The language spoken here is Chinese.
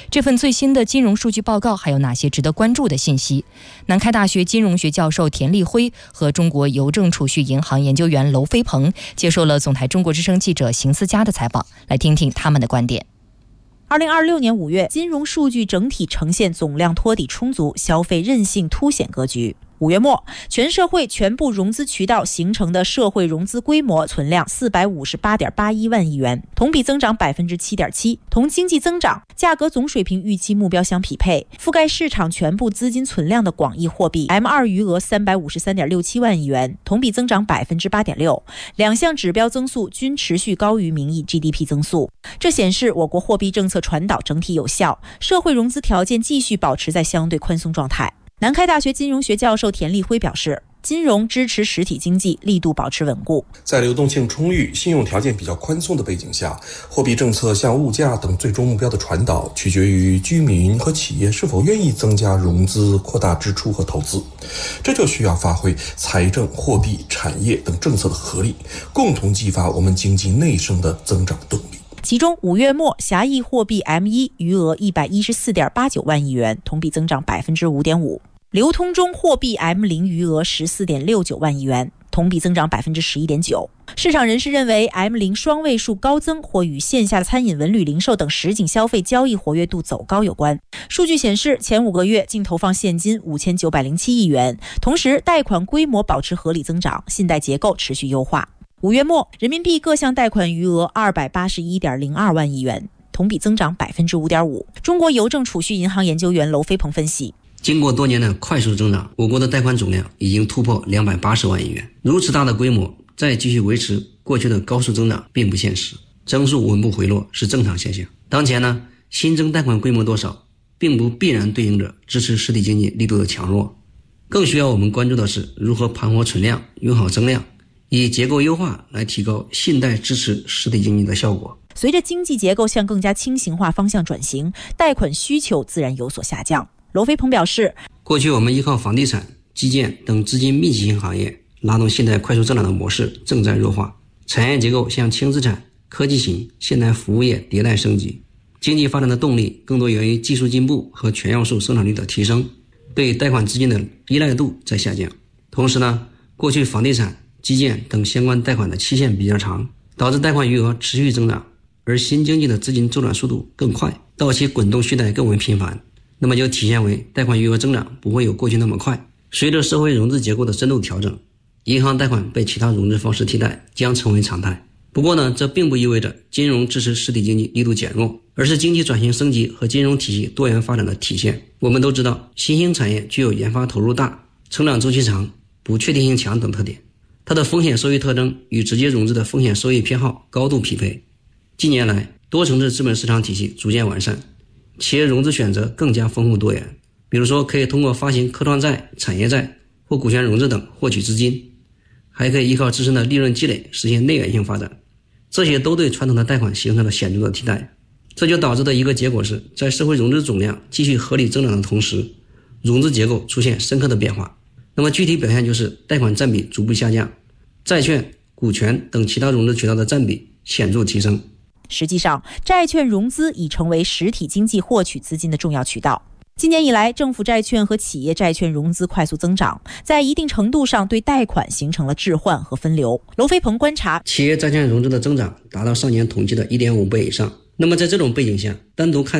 这份最新的金融数据报告还有哪些值得关注的信息？南开大学金融学教授田立辉和中国邮政储蓄银行研究员娄飞鹏接受了总台中国之声记者邢思佳的采访，来听听他们的观点。 2026年5月，金融数据整体呈现总量托底充足、消费韧性凸显格局。5月末，全社会全部融资渠道形成的社会融资规模存量458.81万亿元，同比增长 7.7%， 同经济增长、价格总水平预期目标相匹配。覆盖市场全部资金存量的广义货币 M2 余额353.67万亿元，同比增长 8.6%， 两项指标增速均持续高于名义 GDP 增速。这显示我国货币政策传导整体有效，社会融资条件继续保持在相对宽松状态。南开大学金融学教授田立辉表示，金融支持实体经济力度保持稳固。 在流动性充裕、信用条件比较宽松的背景下，货币政策向物价等最终目标的传导取决于居民和企业是否愿意增加融资、扩大支出和投资。这就需要发挥财政、货币、产业等政策的合力，共同激发我们经济内生的增长动力。 其中5月末狭义货币 M1 余额114.89万亿元，同比增长 5.5%。流通中货币 M0 余额14.69万亿元，同比增长 11.9%。市场人士认为 M0 双位数高增或与线下餐饮、文旅、零售等实景消费交易活跃度走高有关。数据显示，前5个月净投放现金5907亿元，同时贷款规模保持合理增长，信贷结构持续优化。5月末，人民币各项贷款余额281.02万亿元，同比增长 5.5%。中国邮政储蓄银行研究员娄飞鹏分析， 经过多年的快速增长，我国的贷款总量已经突破280万亿元。如此大的规模，再继续维持过去的高速增长并不现实，增速稳步回落是正常现象。当前呢，新增贷款规模多少，并不必然对应着支持实体经济力度的强弱，更需要我们关注的是如何盘活存量，用好增量，以结构优化来提高信贷支持实体经济的效果。 随着经济结构向更加轻型化方向转型，贷款需求自然有所下降。娄飞鹏表示， 过去我们依靠房地产、基建等资金密集型行业拉动信贷快速增长的模式正在弱化，产业结构向轻资产、科技型、现代服务业迭代升级，经济发展的动力更多源于技术进步和全要素生产率的提升，对贷款资金的依赖度在下降。同时呢，过去房地产、基建等相关贷款的期限比较长，导致贷款余额持续增长，而新经济的资金周转速度更快，到期滚动续贷更为频繁，那么就体现为贷款余额增长不会有过去那么快。随着社会融资结构的深度调整，银行贷款被其他融资方式替代将成为常态。不过呢，这并不意味着金融支持实体经济力度减弱，而是经济转型升级和金融体系多元发展的体现。我们都知道，新兴产业具有研发投入大、成长周期长、不确定性强等特点，它的风险收益特征与直接融资的风险收益偏好高度匹配。近年来，多层次资本市场体系逐渐完善，企业融资选择更加丰富多元，比如说可以通过发行科创债、产业债或股权融资等获取资金，还可以依靠自身的利润积累实现内源性发展，这些都对传统的贷款形成了显著的替代。这就导致的一个结果是，在社会融资总量继续合理增长的同时，融资结构出现深刻的变化。那么具体表现就是贷款占比逐步下降，债券、股权等其他融资渠道的占比显著提升。 实际上，债券融资已成为实体经济获取资金的重要渠道。今年以来，政府债券和企业债券融资快速增长，在一定程度上对贷款形成了置换和分流。娄飞鹏观察， 企业债券融资的增长达到上年同期的 1.5 倍以上。那么在这种背景下，单独看